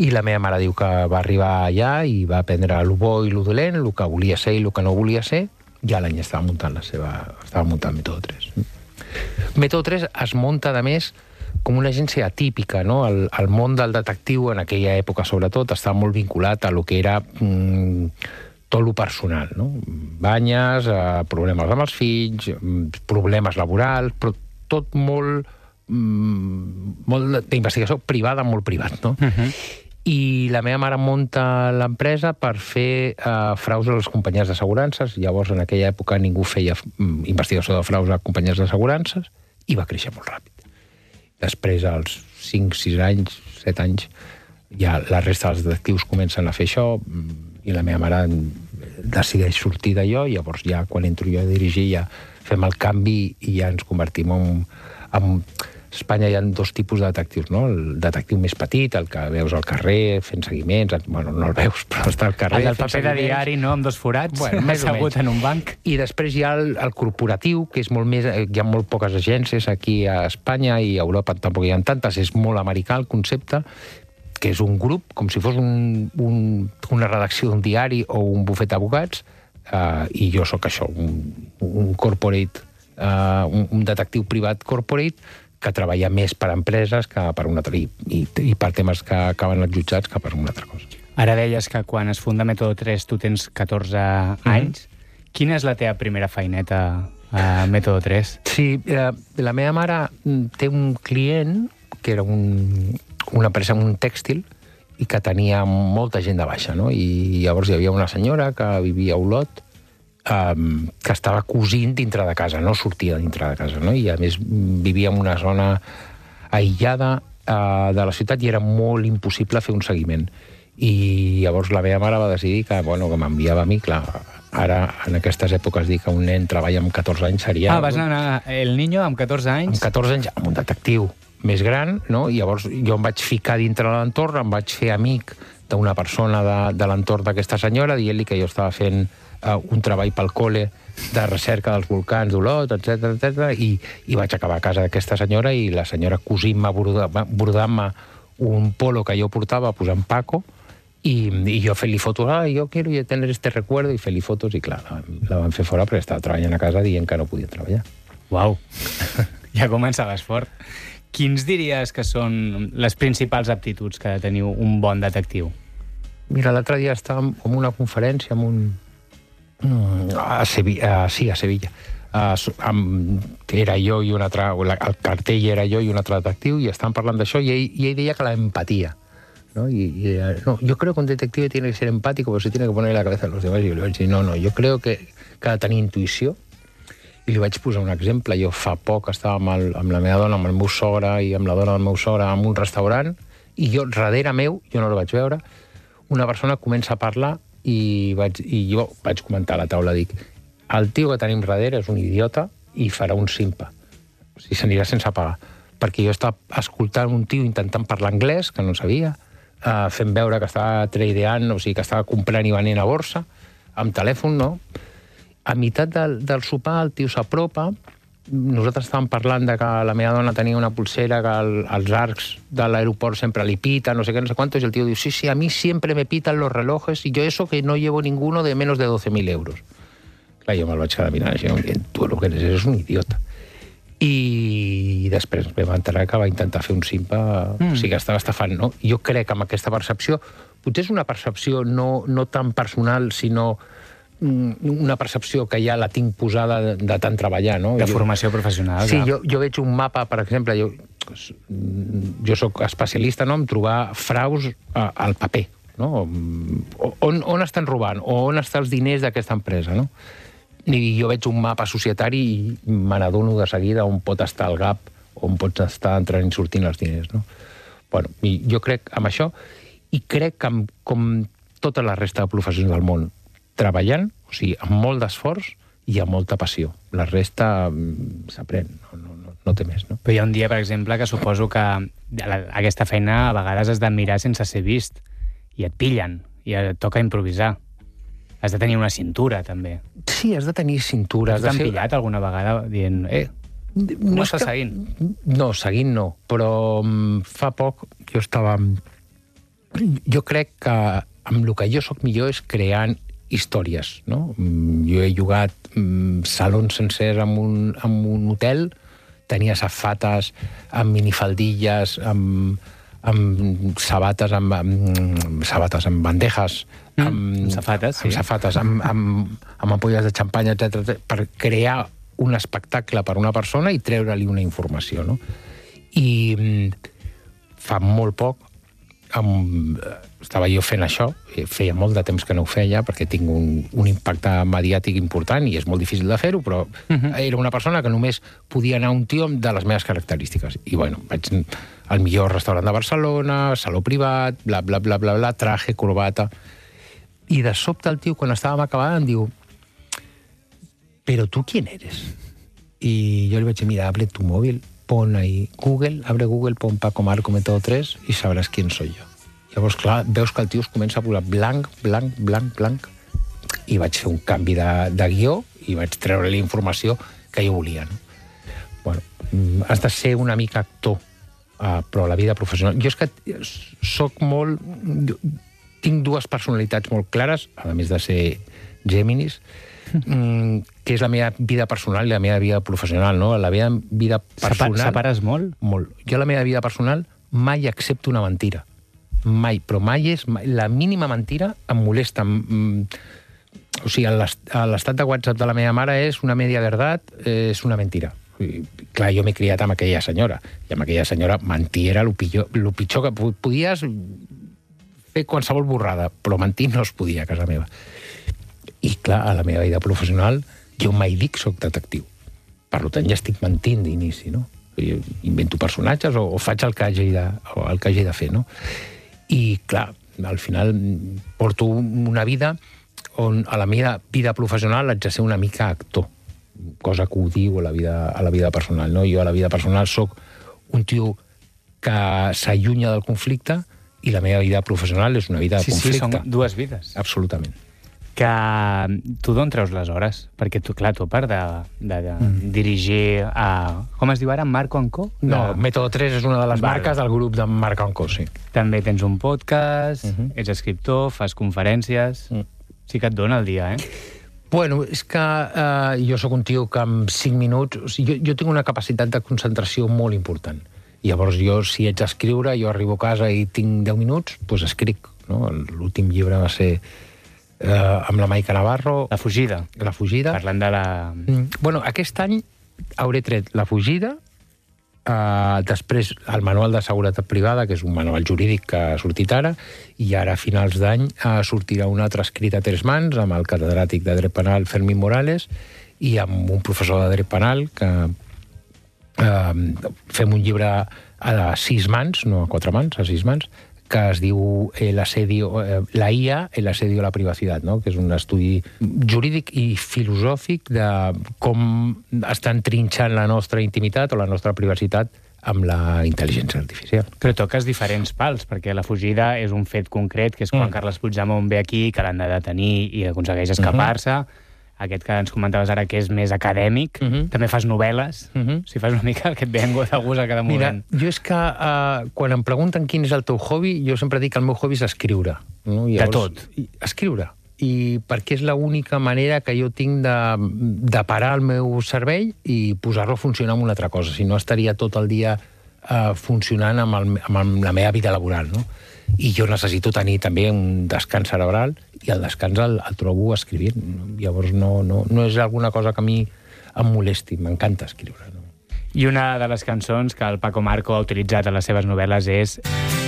I la meva mare diu que va arribar allà i va aprendre el bo i el dolent, el que volia ser i el que no volia ser, i a l'any estava muntant Método 3. Método 3 es munta, a més, com una agència atípica, no? El món del detectiu, en aquella època sobretot, estava molt vinculat a lo que era tot lo personal, no? Banyes, problemes amb els fills, problemes laborals, però tot molt d'investigació privada, molt privat, no? I la meva mare munta l'empresa per fer fraus a les companyies d'assegurances. Llavors, en aquella època, ningú feia investigació de fraus a companyies d'assegurances i va créixer molt ràpid. Després, als 5, 6 anys, 7 anys, ja la resta dels detectius comencen a fer això i la meva mare decideix sortir d'allò, i llavors ja, quan entro jo a dirigir, ja fem el canvi i ja ens convertim en... A Espanya hi ha 2 tipus de detectius, no? El detectiu més petit, el que veus al carrer fent seguiments, bueno, no el veus, però està al carrer. El del paper de diari, no?, amb 2 forats, bueno, assegut en un banc. I després hi ha el corporatiu, que és molt més... Hi ha molt poques agències aquí a Espanya, i a Europa tampoc hi ha tantes, és molt americà el concepte, que és un grup, com si fos una redacció d'un diari o un bufet d'advocats, i jo sóc això, un corporate, un detectiu privat corporate, que treballa més per empreses que per un altre, i per temes que acaben els jutjats que per una altra cosa. Ara deies que quan es funda Método 3 tu tens 14 anys. Quina és la teva primera feineta a Método 3? Sí, la meva mare té un client que era una empresa, un tèxtil, i que tenia molta gent de baixa, no? I llavors hi havia una senyora que vivia a Olot, que estava cosint dintre de casa, no sortia dintre de casa, no? I a més vivia en una zona aïllada de la ciutat i era molt impossible fer un seguiment. I llavors la meva mare va decidir que m'enviava a mi, clar, ara en aquestes èpoques dir que un nen treballa amb 14 anys seria... Vas anar el niño amb 14 anys? Amb 14 anys, amb un detectiu més gran, no? I llavors jo em vaig ficar dintre de l'entorn, em vaig fer amic d'una persona de l'entorn d'aquesta senyora, dient-li que jo estava fent un treball pel col·le de recerca dels volcans d'Olot, etc, i vaig acabar a casa d'aquesta senyora, i la senyora cosint-me, bordant-me un polo que jo portava posant Paco, i jo fent-li fotos, jo quiero tener este recuerdo, i fent-li fotos, i clar, la van fer fora perquè estava treballant a casa dient que no podia treballar. Uau, ja començaves fort. Quins diries que són les principals aptituds que ha de tenir un bon detectiu? Mira, l'altre dia estàvem en una conferència a Sevilla. Era jo i un altre... El cartell era jo i un altre detectiu, i estàvem parlant d'això, i ell deia que la empatía, ¿no? No, yo creo que un detective tiene que ser empático, pero se tiene que poner en la cabeza de los demás. I jo li vaig dir, no, jo creo que ha de tenir intuïció. I li vaig posar un exemple. Jo fa poc estava amb la meva dona, amb el meu sogre i amb la dona del meu sogre en un restaurant, i jo, darrere meu, jo no el vaig veure, una persona comença a parlar i jo vaig comentar a la taula, dic, el tio que tenim darrere és un idiota i farà un simpa. O sigui, s'anirà sense pagar. Perquè jo estava escoltant un tio intentant parlar anglès, que no sabia, fent veure que estava tradeant, o sigui, que estava comprant i venent a borsa, amb telèfon, no? A meitat del sopar el tio s'apropa, nosaltres estàvem parlant de que la meva dona tenia una pulsera que els arcs de l'aeroport sempre li pita, no sé què, no sé quantos, i el tio diu, sí, a mí siempre me pitan los relojes y yo eso que no llevo ninguno de menos de 12.000 euros. Clar, jo me'l vaig quedar mirant així, dient, tu el que eres un idiota. I després vam enterar que va intentar fer un simpa, o sigui que estava estafant, no? Jo crec que amb aquesta percepció, potser és una percepció no tan personal, sinó una percepció que ja la tinc posada de tant treballar, no? De formació professional. Sí, jo veig un mapa, per exemple, jo soc especialista, no?, en trobar fraus al paper, no? On estan robant, o on estan els diners d'aquesta empresa, no? I jo veig un mapa societari i me n'adono de seguida on pot estar el gap, on pot estar entrant i sortint els diners, no? Bueno, i jo crec amb això, i crec que com tota la resta de professions del món, treballant, o sigui, amb molt d'esforç i amb molta passió. La resta s'aprèn, no té més, no? Però hi ha un dia, per exemple, que suposo que aquesta feina a vegades has de mirar sense ser vist, i et pillen, i et toca improvisar. Has de tenir una cintura, també. Sí, has de tenir cintura. T'han pillat alguna vegada dient, no estàs seguint? No, seguint no, però fa poc jo estava jo crec que amb el que jo sóc millor és creant històries, no? Jo he jugat salons sencers en un hotel, tenia safates amb minifaldilles, amb sabates, amb bandejas, amb safates, sí. Amb safates, amb ampolles de xampanya, etc., per crear un espectacle per una persona i treure-li una informació, no? I fa molt poc estava jo fent això, feia molt de temps que no ho feia perquè tinc un impacte mediàtic important i és molt difícil de fer-ho, però era una persona que només podia anar a un tio de les meves característiques. I bueno, vaig al millor restaurant de Barcelona, saló privat, bla, bla, bla, bla, bla, traje, corbata... I de sobte el tio, quan estàvem acabant, em diu: «¿Pero tú quién eres?» Y yo le vaig dir: «Mira, abre tu móvil, pon ahí abre Google, pon Paco Marco Método 3 y sabrás quién soy yo». Llavors, clar, veus que el tio es comença a posar blanc, blanc, blanc, blanc, i vaig fer un canvi de guió i vaig treure la informació que jo volia, no? Bueno, has de ser una mica actor, però a la vida professional... Jo és que soc molt... Tinc dues personalitats molt clares, a més de ser Géminis, que és la meva vida personal i la meva vida professional, no? La meva vida personal... Separes molt? Molt. Jo a la meva vida personal mai accepto una mentira. Mai, però mai és... La mínima mentira em molesta. O sigui, l'estat de WhatsApp de la meva mare és una media verdad, és una mentira. I, clar, jo m'he criat amb aquella senyora, i amb aquella senyora mentir era el pitjor que podies fer qualsevol borrada, però mentir no es podia a casa meva. I clar, a la meva vida professional jo mai dic soc detectiu. Per tant, ja estic mentint d'inici, no? Jo invento personatges o faig el que hagi de fer, no? I clar, al final porto una vida on a la meva vida professional haig de ser una mica actor, cosa que ho diu a la vida personal, no? Jo a la vida personal sóc un tio que s'allunya del conflicte i la meva vida professional és una vida de conflicte. Sí, són dues vides. Absolutament. Que tu d'on treus les hores? Perquè tu, clar, tu a part de dirigir a... Com es diu ara? Marco & Co? No, Método 3 és una de les marques del grup de Marco & Co, sí. També tens un podcast, ets escriptor, fas conferències... Sí que et dona el dia, Bueno, és que jo sóc un tio que en 5 minuts... O sigui, jo tinc una capacitat de concentració molt important. I llavors jo, si haig d'escriure, jo arribo a casa i tinc 10 minuts, doncs escric, no? L'últim llibre va ser amb la Maica Navarro... La fugida. La fugida. Parlant de la... Bueno, aquest any hauré tret La fugida, després el manual de seguretat privada, que és un manual jurídic que ha sortit ara, i ara a finals d'any sortirà un altre escrit a 3 mans amb el catedràtic de dret penal Fermín Morales i amb un professor de dret penal que fem un llibre a 6 mans, no a 4 mans, a 6 mans, que es diu la IA, el asedio a la privacitat, no? Que és un estudi jurídic i filosòfic de com estan trinxant la nostra intimitat o la nostra privacitat amb la intel·ligència artificial. Però toques diferents pals, perquè la fugida és un fet concret, que és quan Carles Puigdemont ve aquí, que l'han de detenir i aconsegueix escapar-se. Aquest que ens comentaves ara, que és més acadèmic. També fas novel·les. Si fas una mica el que et ve de gust a cada moment. Mira, jo és que quan em pregunten quin és el teu hobby, jo sempre dic que el meu hobby és escriure. No? De tot? Escriure. I perquè és l'única manera que jo tinc de parar el meu cervell i posar-lo a funcionar amb una altra cosa. Si no, estaria tot el dia funcionant amb la meva vida laboral, no? I jo necessito tenir també un descans cerebral i el descans el trobo escrivint. Llavors no és alguna cosa que a mi em molesti, m'encanta escriure. No? I una de les cançons que el Paco Marco ha utilitzat a les seves novel·les és